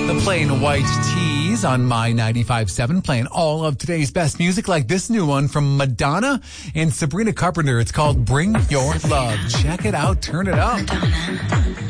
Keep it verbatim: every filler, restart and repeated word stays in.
The Plain White Tees on My ninety-five point seven, playing all of today's best music, like this new one from Madonna and Sabrina Carpenter. It's called Bring Your Love. Check it out. Turn it up. Madonna.